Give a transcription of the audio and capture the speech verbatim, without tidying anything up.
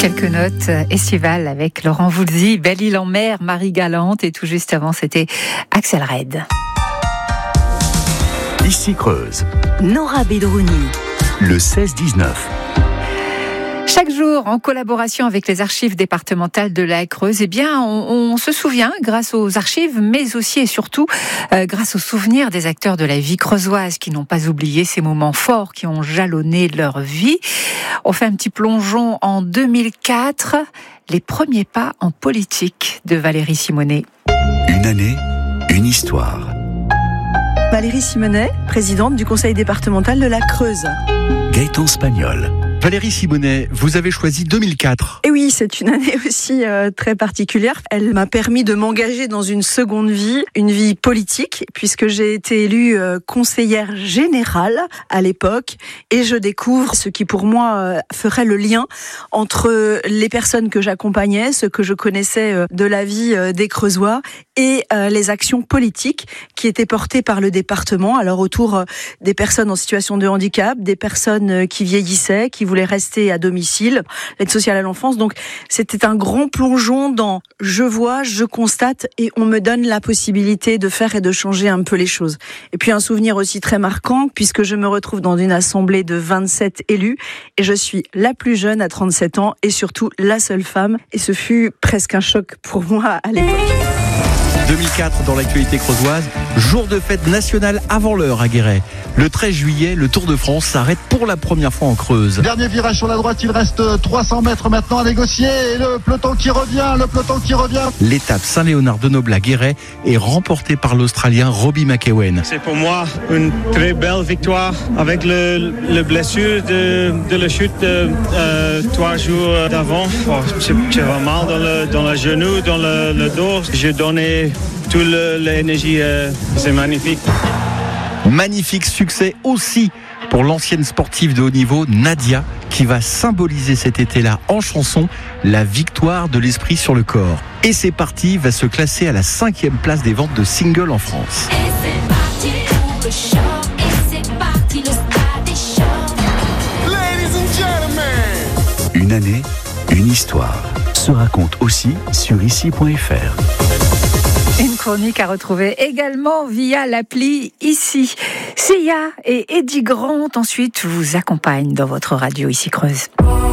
Quelques notes estivales avec Laurent Voulzy, Belle Île en mer, Marie Galante, et tout juste avant c'était Axel Red. Ici Creuse, Nora Bedrouni, le seize dix-neuf. Chaque jour, en collaboration avec les archives départementales de la Creuse, eh bien, on, on se souvient, grâce aux archives, mais aussi et surtout euh, grâce aux souvenirs des acteurs de la vie creusoise qui n'ont pas oublié ces moments forts qui ont jalonné leur vie. On fait un petit plongeon en deux mille quatre, les premiers pas en politique de Valérie Simonet. Une année, une histoire. Valérie Simonet, présidente du conseil départemental de la Creuse. Gaëtan Spagnol. Valérie Simonet, vous avez choisi deux mille quatre. Et oui, c'est une année aussi euh, très particulière. Elle m'a permis de m'engager dans une seconde vie, une vie politique, puisque j'ai été élue euh, conseillère générale à l'époque, et je découvre ce qui pour moi euh, ferait le lien entre les personnes que j'accompagnais, ce que je connaissais euh, de la vie euh, des Creusois, et euh, les actions politiques qui étaient portées par le département, alors autour euh, des personnes en situation de handicap, des personnes euh, qui vieillissaient, qui voulaient rester à domicile, l'aide sociale à l'enfance. Donc c'était un grand plongeon dans je vois, je constate, et on me donne la possibilité de faire et de changer un peu les choses. Et puis un souvenir aussi très marquant, puisque je me retrouve dans une assemblée de vingt-sept élus, et je suis la plus jeune à trente-sept ans, et surtout la seule femme, et ce fut presque un choc pour moi à l'époque. deux mille quatre dans l'actualité creusoise, jour de fête nationale avant l'heure à Guéret. Le treize juillet, le Tour de France s'arrête pour la première fois en Creuse. Dernier virage sur la droite, il reste trois cents mètres maintenant à négocier, et le peloton qui revient, le peloton qui revient. L'étape Saint-Léonard-de-Noble à Guéret est remportée par l'Australien Robbie McEwen. C'est pour moi une très belle victoire avec le, le blessure de, de la chute de, euh, trois jours d'avant. Oh, j'ai, j'ai mal dans le, dans le genou, dans le, le dos. J'ai donné toute l'énergie, euh, c'est magnifique. Magnifique succès aussi pour l'ancienne sportive de haut niveau Nadia, qui va symboliser cet été-là en chanson la victoire de l'esprit sur le corps. Et c'est parti, va se classer à la cinquième place des ventes de singles en France. Et c'est parti pour le show, et c'est parti le stade des shows. Ladies and gentlemen. Une année, une histoire. Se raconte aussi sur ici point f r. Une chronique à retrouver également via l'appli Ici. Sia et Eddie Grant ensuite vous accompagnent dans votre radio Ici Creuse.